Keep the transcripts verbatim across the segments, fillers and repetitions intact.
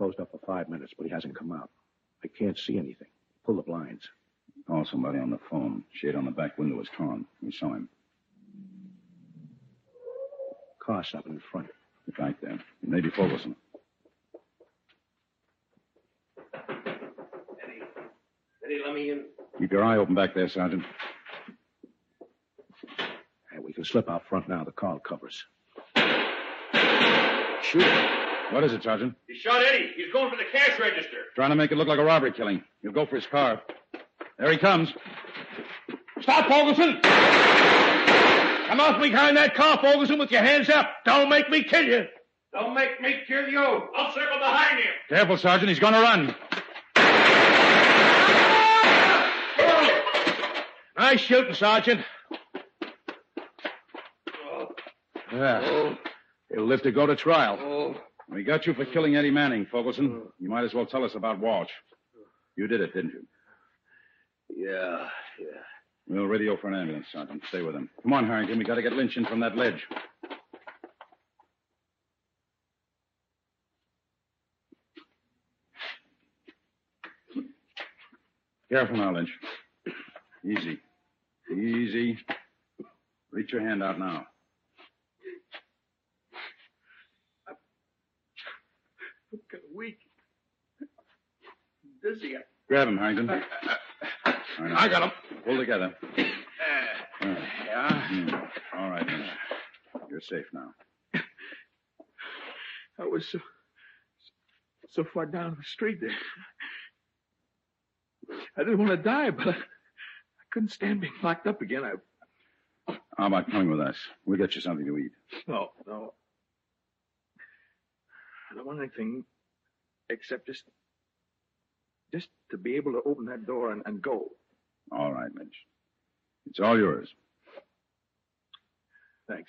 closed up for five minutes, but he hasn't come out. I can't see anything. Pull the blinds. Call somebody on the phone. Shade on the back window is torn. We saw him. Car stopping in front. Get back there. It may be Fogelson. Eddie. Eddie, let me in. Keep your eye open back there, Sergeant. Hey, we can slip out front now. The car will cover us. Shoot him. What is it, Sergeant? He shot Eddie. He's going for the cash register. Trying to make it look like a robbery killing. He'll go for his car. There he comes. Stop, Fogelson! Come off behind that car, Fogelson, with your hands up. Don't make me kill you. Don't make me kill you. I'll circle behind him. Careful, Sergeant. He's going to run. Nice shooting, Sergeant. Yeah. He'll live to go to trial. We got you for killing Eddie Manning, Fogelson. You might as well tell us about Walsh. You did it, didn't you? Yeah, yeah. We'll radio for an ambulance, Sergeant. Stay with him. Come on, Harrington. We got to get Lynch in from that ledge. Careful now, Lynch. Easy. Easy. Reach your hand out now. I'm kind of weak. Dizzy. Grab him, Harrington. Right, I got him. Pull together. Uh, Right. yeah. Mm. All right, then. You're safe now. I was so, so far down the street there. I didn't want to die, but I, I couldn't stand being locked up again. I... How about coming with us? We'll get you something to eat. No, no. I don't want anything except just... just to be able to open that door and, and go. All right, Lynch. It's all yours. Thanks.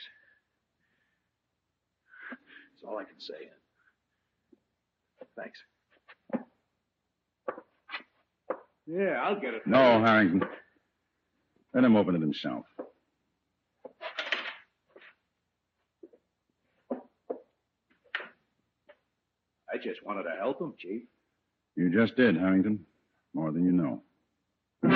That's all I can say. Thanks. Yeah, I'll get it. No, Harrington. Let him open it himself. I just wanted to help him, Chief. You just did, Harrington. More than you know.